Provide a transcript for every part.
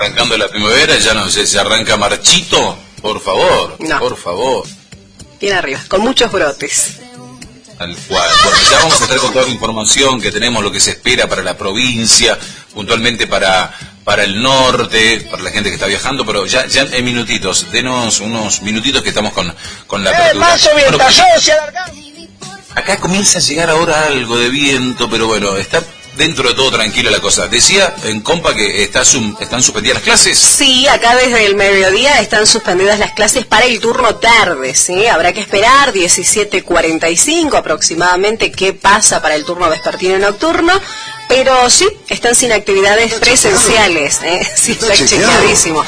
Arrancando la primavera, ya no sé, se arranca marchito, por favor, no. Por favor. Bien arriba, con muchos brotes. Tal cual. Bueno, ya vamos a estar con toda la información que tenemos, lo que se espera para la provincia, puntualmente para el norte, para la gente que está viajando, pero ya en minutitos, denos unos minutitos que estamos con la apertura. Bueno, acá comienza a llegar ahora algo de viento, pero bueno, está dentro de todo tranquila la cosa. Decía en compa que están suspendidas las clases. Sí, acá desde el mediodía están suspendidas las clases para el turno tarde, ¿sí? Habrá que esperar 17:45 aproximadamente qué pasa para el turno vespertino y nocturno, pero sí, están sin actividades presenciales, sí, está chequeadísimo.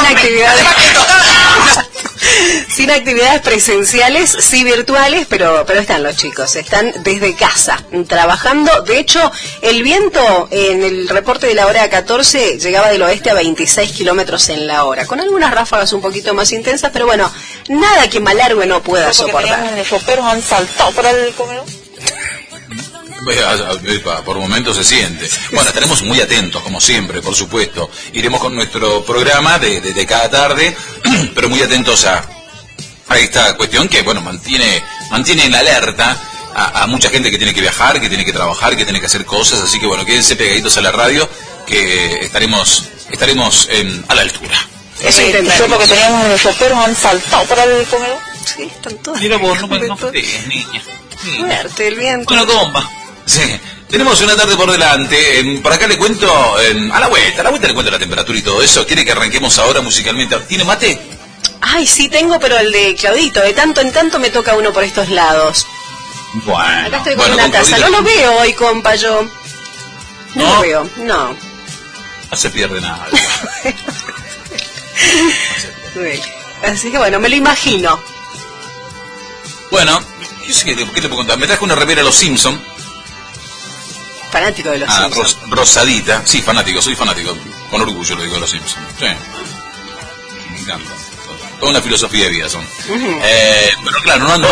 Sin actividades presenciales, sí virtuales, pero están los chicos, están desde casa, trabajando. De hecho, el viento en el reporte de la hora 14 llegaba del oeste a 26 kilómetros en la hora, con algunas ráfagas un poquito más intensas, pero bueno, nada que Malargüe no pueda soportar. Los choperos han saltado para el comedor. Por momentos se siente. Bueno, estaremos muy atentos, como siempre, por supuesto. Iremos con nuestro programa de cada tarde, pero muy atentos a esta cuestión que, bueno, mantiene en alerta a mucha gente que tiene que viajar, que tiene que trabajar, que tiene que hacer cosas. Así que, bueno, quédense pegaditos a la radio, que estaremos a la altura. Eso yo lo que teníamos en los choperos han saltado para el comedor. Sí, están todos. Mira vos, no fregues, niña. Fuerte el viento. Bueno, compa. Sí, tenemos una tarde por delante. Por acá le cuento, a la vuelta le cuento la temperatura y todo eso. ¿Quiere que arranquemos ahora musicalmente? ¿Tiene mate? Ay, sí tengo, pero el de Claudito, de tanto en tanto me toca uno por estos lados. Bueno. Acá estoy con una taza. No lo veo hoy, compa, yo. No lo veo, no. No se pierde nada. Así que bueno, me lo imagino. Bueno, yo sé ¿qué te puedo contar? Me traje una remera a los Simpsons. Fanático de los Simpsons. Rosadita. Sí, soy fanático. Con orgullo lo digo de los Simpsons. Sí. Me encanta. Toda una filosofía de vida son. Pero claro, no anda.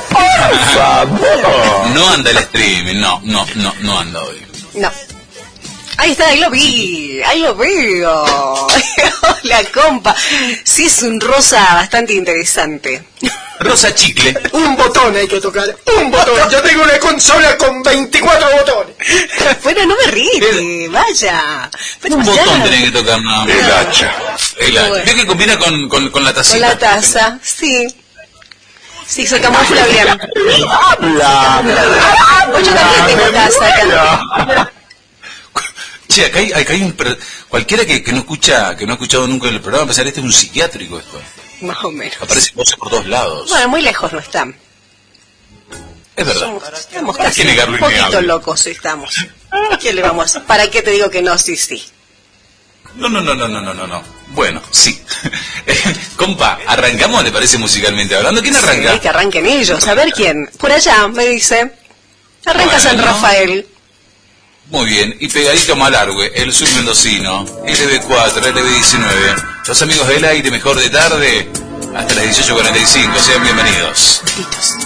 No anda el streaming, no anda hoy. No. Ahí está, ahí lo veo. Hola, compa. Sí, es un rosa bastante interesante. Rosa chicle. Un botón hay que tocar, un botón. Yo tengo una consola con 24 botones. Bueno, no me ríe, vaya. Un botón tenés que tocar, no. El hacha. ¿Ves que combina con la tacita? Con la taza, sí. Sí, se camufla bien. ¡Habla! Yo también tengo taza acá. Che, acá hay cualquiera que no ha escuchado nunca en el programa, pensar este es un psiquiátrico esto. Más o menos. Aparecen voces por todos lados. Bueno, muy lejos no están. Es verdad. Estamos casi un poquito locos estamos. ¿Qué le vamos a hacer? ¿Para qué te digo que no? Sí. No. Bueno, sí. Compa, ¿arrancamos, le parece, musicalmente hablando? ¿Quién arranca? Sí, que arranquen ellos. A ver quién. Por allá, me dice. Arranca San Rafael. Muy bien, y pegadito a Malargüe, el sur mendocino, LB4, LB19. Los amigos del aire, mejor de tarde, hasta las 18:45, sean bienvenidos. Malditos.